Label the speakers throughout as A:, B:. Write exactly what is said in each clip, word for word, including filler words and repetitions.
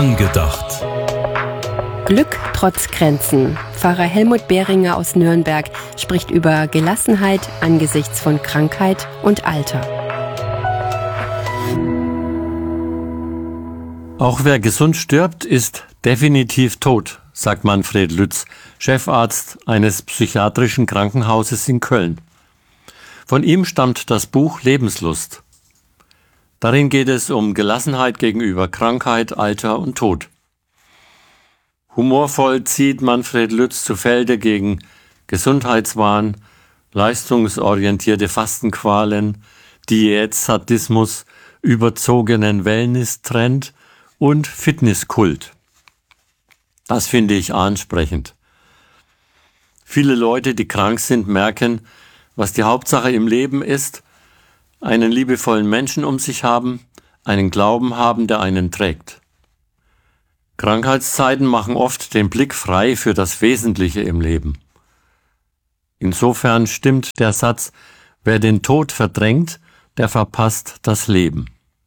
A: Angedacht.
B: Glück trotz Grenzen. Pfarrer Helmut Behringer aus Nürnberg spricht über Gelassenheit angesichts von Krankheit und Alter.
C: Auch wer gesund stirbt, ist definitiv tot, sagt Manfred Lütz, Chefarzt eines psychiatrischen Krankenhauses in Köln. Von ihm stammt das Buch Lebenslust. Darin geht es um Gelassenheit gegenüber Krankheit, Alter und Tod. Humorvoll zieht Manfred Lütz zu Felde gegen Gesundheitswahn, leistungsorientierte Fastenqualen, Diätsadismus, überzogenen Wellness-Trend und Fitnesskult. Das finde ich ansprechend. Viele Leute, die krank sind, merken, was die Hauptsache im Leben ist, einen liebevollen Menschen um sich haben, einen Glauben haben, der einen trägt. Krankheitszeiten machen oft den Blick frei für das Wesentliche im Leben. Insofern stimmt der Satz, wer den Tod verdrängt, der verpasst das Leben.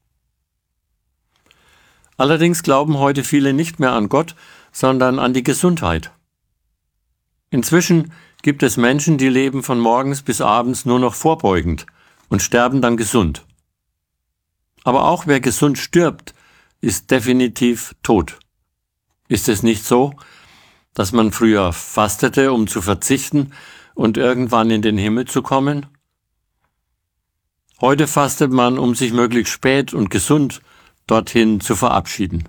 C: Allerdings glauben heute viele nicht mehr an Gott, sondern an die Gesundheit. Inzwischen gibt es Menschen, die leben von morgens bis abends nur noch vorbeugend und sterben dann gesund. Aber auch wer gesund stirbt, ist definitiv tot. Ist es nicht so, dass man früher fastete, um zu verzichten und irgendwann in den Himmel zu kommen? Heute fastet man, um sich möglichst spät und gesund dorthin zu verabschieden.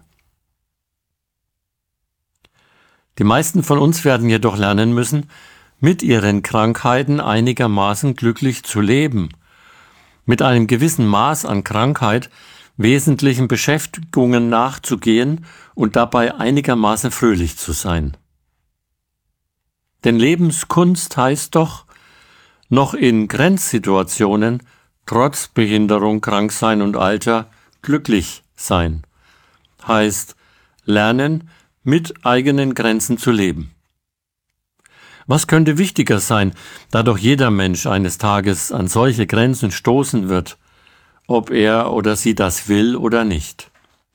C: Die meisten von uns werden jedoch lernen müssen, mit ihren Krankheiten einigermaßen glücklich zu leben, mit einem gewissen Maß an Krankheit wesentlichen Beschäftigungen nachzugehen und dabei einigermaßen fröhlich zu sein. Denn Lebenskunst heißt doch, noch in Grenzsituationen, trotz Behinderung, Kranksein und Alter, glücklich sein. Heißt, lernen, mit eigenen Grenzen zu leben. Was könnte wichtiger sein, da doch jeder Mensch eines Tages an solche Grenzen stoßen wird, ob er oder sie das will oder nicht?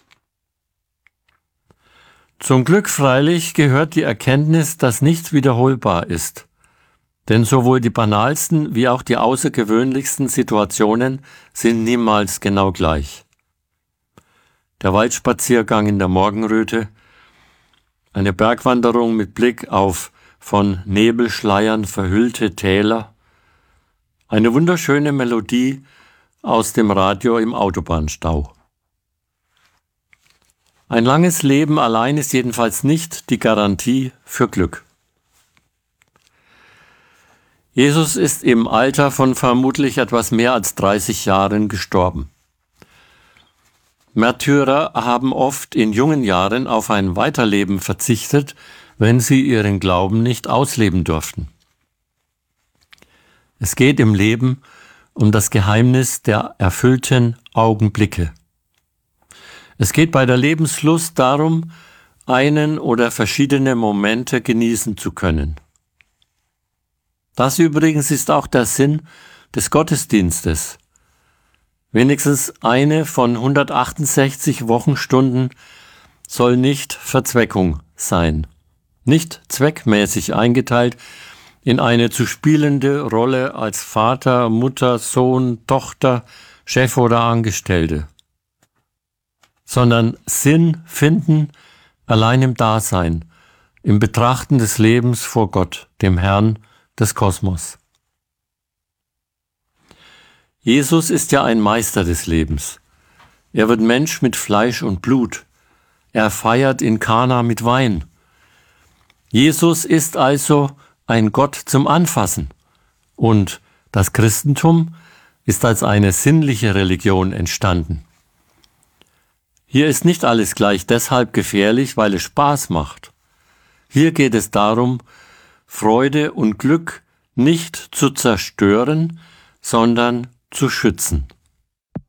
C: Zum Glück freilich gehört die Erkenntnis, dass nichts wiederholbar ist. Denn sowohl die banalsten wie auch die außergewöhnlichsten Situationen sind niemals genau gleich. Der Waldspaziergang in der Morgenröte, eine Bergwanderung mit Blick auf von Nebelschleiern verhüllte Täler, eine wunderschöne Melodie aus dem Radio im Autobahnstau. Ein langes Leben allein ist jedenfalls nicht die Garantie für Glück. Jesus ist im Alter von vermutlich etwas mehr als dreißig Jahren gestorben. Märtyrer haben oft in jungen Jahren auf ein Weiterleben verzichtet, wenn sie ihren Glauben nicht ausleben durften. Es geht im Leben um das Geheimnis der erfüllten Augenblicke. Es geht bei der Lebenslust darum, einen oder verschiedene Momente genießen zu können. Das übrigens ist auch der Sinn des Gottesdienstes. Wenigstens eine von hundertachtundsechzig Wochenstunden soll nicht Verzweckung sein, nicht zweckmäßig eingeteilt in eine zu spielende Rolle als Vater, Mutter, Sohn, Tochter, Chef oder Angestellte, sondern Sinn finden allein im Dasein, im Betrachten des Lebens vor Gott, dem Herrn des Kosmos. Jesus ist ja ein Meister des Lebens. Er wird Mensch mit Fleisch und Blut. Er feiert in Kana mit Wein. Jesus ist also ein Gott zum Anfassen. Und das Christentum ist als eine sinnliche Religion entstanden. Hier ist nicht alles gleich deshalb gefährlich, weil es Spaß macht. Hier geht es darum, Freude und Glück nicht zu zerstören, sondern zu schützen.